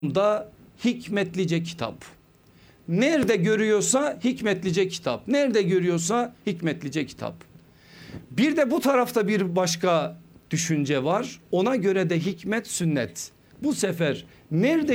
da hikmetlice kitap. Nerede görüyorsa hikmetlice kitap. Nerede görüyorsa hikmetlice kitap. Bir de bu tarafta bir başka düşünce var. Ona göre de hikmet sünnet. Bu sefer nerede